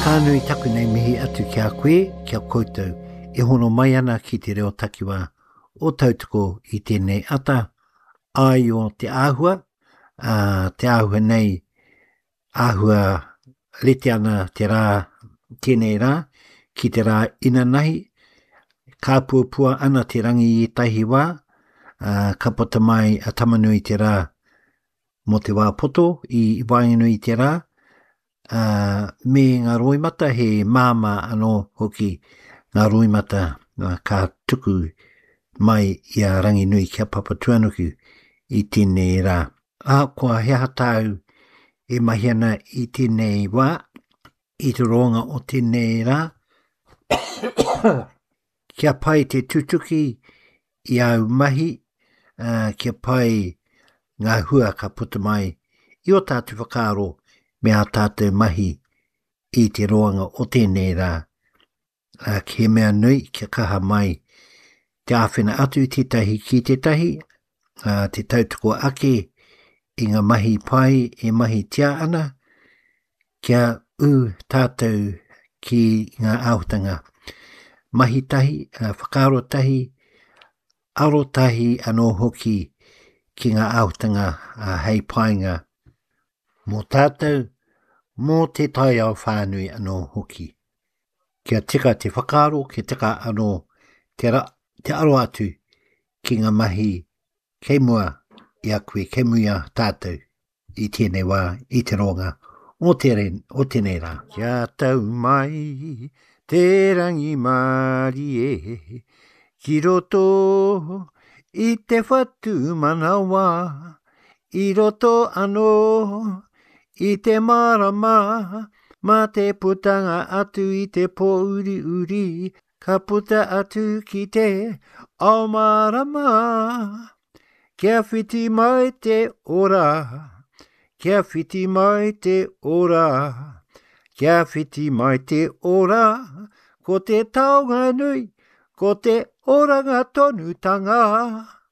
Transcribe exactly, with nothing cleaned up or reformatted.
Kānui taku nei mihi atu kia koe, kia koutou, e hono mai ana ki te reo takiwa o tautoko i tēnei ata, ai o te āhua, uh, te āhua nei, āhua rete ana te rā, tēnei rā, ki te rā inanahi, ka puapua ana te rangi i tahi wā, uh, ka pota mai a tamanui te rā mo te wā poto i wainganui te rā, Uh, me ngā roimata he māma anō hoki ngā roimata uh, ka tuku mai i a rangi nui kia Papatuanuku i tēnei rā. A kua hea tāu e mahi ana i tēnei wā, i te ronga o tēnei rā. Kia pai te tutuki i au mahi, uh, kia pai ngā hua ka puta mai i o tātu whakaaro me a tātou mahi i te roanga o tēnei rā. Uh, ke mea nui, kia kaha mai, te āwhina atu te tahi ki te tahi, uh, te tautoko ake, i ngā mahi pai, e mahi tia ana, kia u tātou ki ngā autanga. Mahi tahi, uh, whakaaro tahi, aro tahi anō hoki ki ngā autanga uh, hei painga. Mō tātou, mō te tai au whānui anō hoki. Kia tika te whakaaro, kia tika anō te, ra, te aro atu ki ngā mahi kei mua i a koe, kei mua tātou i tēnei wā, i te ronga o, te ren, o tēnei rā. Kia tau mai te rangi māri e, ki roto i te whatu manawa, i roto anō, i te marama, ma te putanga atu i te po uri uri, ka puta atu ki te ao marama. Kia whiti mai te ora, kia whiti mai te ora, kia whiti mai te ora, ko te taonga nui, ko te oranga tonutanga.